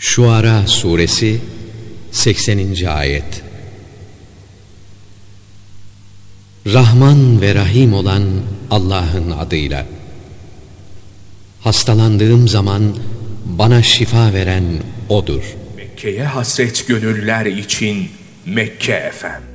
Şuara Suresi 80. Ayet. Rahman ve Rahim olan Allah'ın adıyla. Hastalandığım zaman bana şifa veren O'dur. Mekke'ye hasret gönüller için Mekke efem.